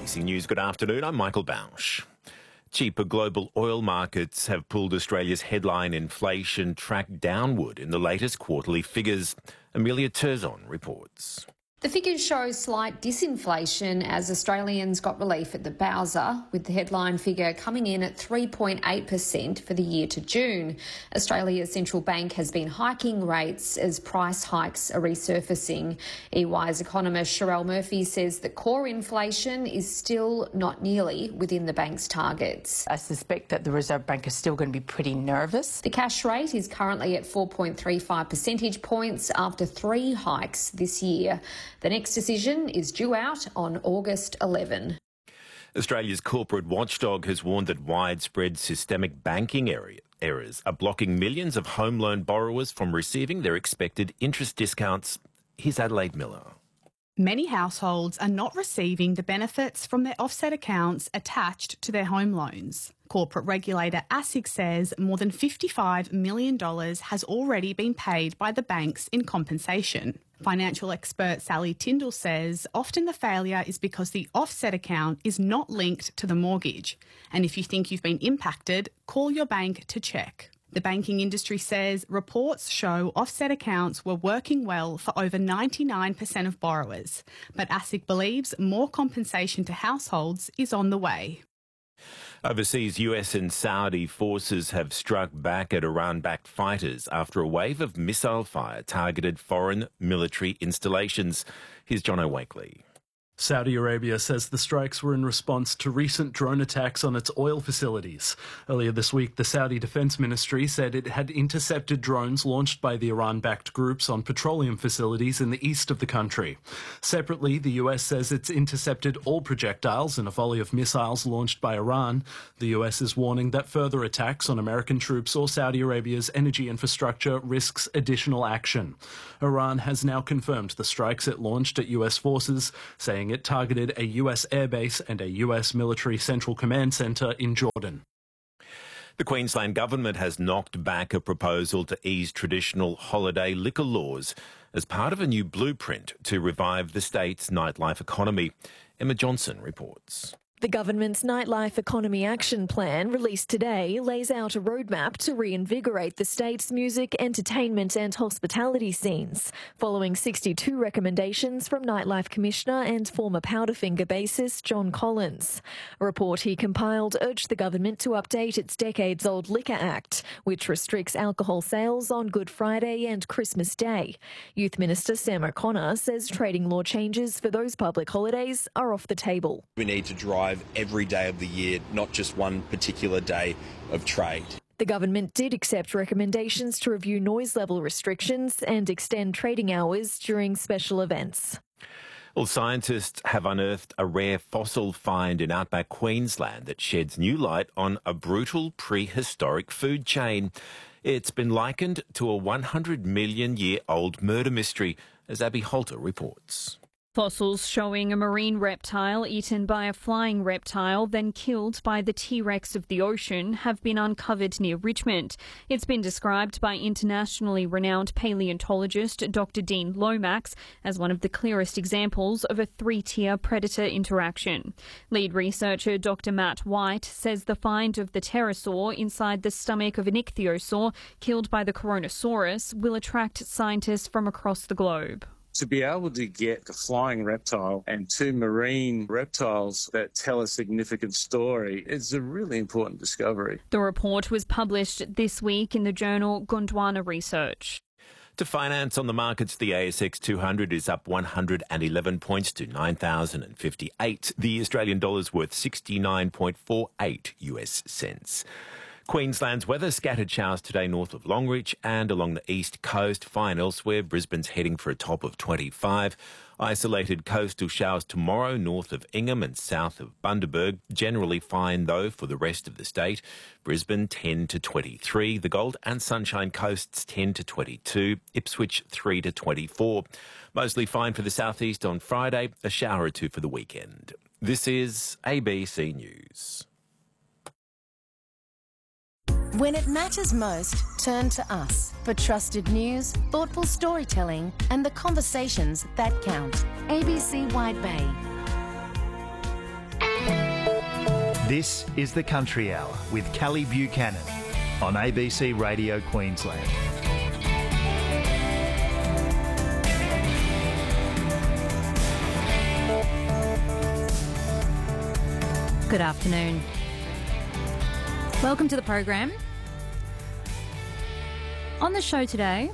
ABC News, good afternoon. I'm Michael Bausch. Cheaper global oil markets have pulled Australia's headline inflation track downward in the latest quarterly figures. Amelia Terzon reports. The figures show slight disinflation as Australians got relief at the Bowser, with the headline figure coming in at 3.8% for the year to June. Australia's central bank has been hiking rates as price hikes are resurfacing. EY's economist Sherelle Murphy says that core inflation is still not nearly within the bank's targets. I suspect that the Reserve Bank is still going to be pretty nervous. The cash rate is currently at 4.35 percentage points after 3 hikes this year. The next decision is due out on August 11. Australia's corporate watchdog has warned that widespread systemic banking errors are blocking millions of home loan borrowers from receiving their expected interest discounts. Here's Adelaide Miller. Many households are not receiving the benefits from their offset accounts attached to their home loans. Corporate regulator ASIC says more than $55 million has already been paid by the banks in compensation. Financial expert Sally Tyndall says often the failure is because the offset account is not linked to the mortgage. And if you think you've been impacted, call your bank to check. The banking industry says reports show offset accounts were working well for over 99% of borrowers, but ASIC believes more compensation to households is on the way. Overseas, US and Saudi forces have struck back at Iran-backed fighters after a wave of missile fire targeted foreign military installations. Here's John Wakely. Saudi Arabia says the strikes were in response to recent drone attacks on its oil facilities. Earlier this week, the Saudi Defense Ministry said it had intercepted drones launched by the Iran-backed groups on petroleum facilities in the east of the country. Separately, the US says it's intercepted all projectiles in a volley of missiles launched by Iran. The US is warning that further attacks on American troops or Saudi Arabia's energy infrastructure risks additional action. Iran has now confirmed the strikes it launched at US forces, saying it targeted a US airbase and a US military central command centre in Jordan. The Queensland government has knocked back a proposal to ease traditional holiday liquor laws as part of a new blueprint to revive the state's nightlife economy. Emma Johnson reports. The government's Nightlife Economy Action Plan, released today, lays out a roadmap to reinvigorate the state's music, entertainment and hospitality scenes, following 62 recommendations from Nightlife Commissioner and former Powderfinger bassist John Collins. A report he compiled urged the government to update its decades-old Liquor Act, which restricts alcohol sales on Good Friday and Christmas Day. Youth Minister Sam O'Connor says trading law changes for those public holidays are off the table. We need to drive every day of the year, not just one particular day of trade. The government did accept recommendations to review noise level restrictions and extend trading hours during special events. Well, scientists have unearthed a rare fossil find in outback Queensland that sheds new light on a brutal prehistoric food chain. It's been likened to a 100-million-year-old murder mystery, as Abby Holter reports. Fossils showing a marine reptile eaten by a flying reptile, then killed by the T-Rex of the ocean, have been uncovered near Richmond. It's been described by internationally renowned paleontologist Dr. Dean Lomax as one of the clearest examples of a 3-tier predator interaction. Lead researcher Dr. Matt White says the find of the pterosaur inside the stomach of an ichthyosaur killed by the Coronosaurus will attract scientists from across the globe. To be able to get a flying reptile and 2 marine reptiles that tell a significant story is a really important discovery. The report was published this week in the journal Gondwana Research. To finance on the markets, the ASX 200 is up 111 points to 9,058. The Australian dollar's worth 69.48 US cents. Queensland's weather, scattered showers today north of Longreach and along the east coast. Fine elsewhere. Brisbane's heading for a top of 25. Isolated coastal showers tomorrow north of Ingham and south of Bundaberg. Generally fine, though, for the rest of the state. Brisbane 10 to 23. The Gold and Sunshine Coasts 10 to 22. Ipswich 3 to 24. Mostly fine for the southeast on Friday. A shower or two for the weekend. This is ABC News. When it matters most, turn to us for trusted news, thoughtful storytelling, and the conversations that count. ABC Wide Bay. This is the Country Hour with Callie Buchanan on ABC Radio Queensland. Good afternoon. Welcome to the program. On the show today,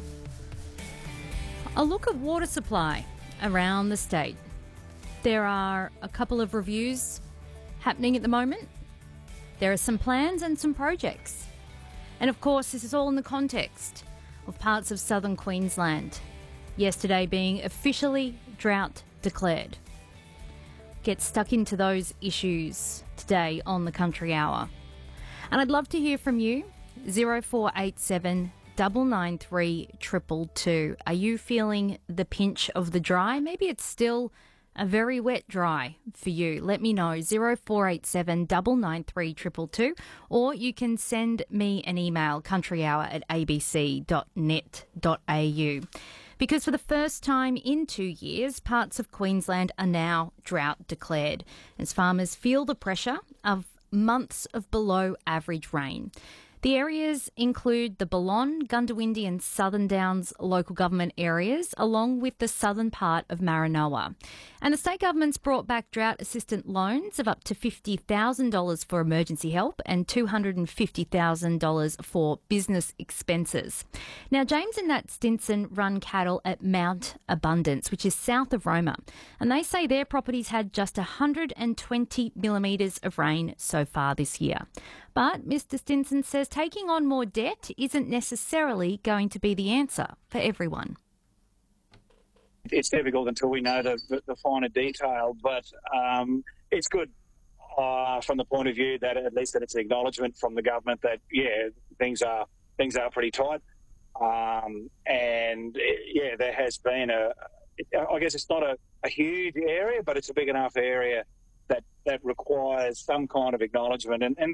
a look at water supply around the state. There are a couple of reviews happening at the moment. There are some plans and some projects. And of course, this is all in the context of parts of southern Queensland yesterday being officially drought declared. Get stuck into those issues today on the Country Hour. And I'd love to hear from you. 0487 993 222. Are you feeling the pinch of the dry? Maybe it's still a very wet dry for you. Let me know. 0487 993 222. Or you can send me an email, countryhour@abc.net.au. Because for the first time in 2 years, parts of Queensland are now drought declared as farmers feel the pressure of months of below average rain. The areas include the Balonne, Goondiwindi and Southern Downs local government areas, along with the southern part of Maranoa. And the state government's brought back drought assistance loans of up to $50,000 for emergency help and $250,000 for business expenses. Now, James and Nat Stinson run cattle at Mount Abundance, which is south of Roma, and they say their properties had just 120 millimetres of rain so far this year. But Mr. Stinson says taking on more debt isn't necessarily going to be the answer for everyone. It's difficult until we know the finer detail, but it's good from the point of view that at least that it's an acknowledgement from the government that, yeah, things are pretty tight. There has been I guess it's not a huge area, but it's a big enough area that requires some kind of acknowledgement. And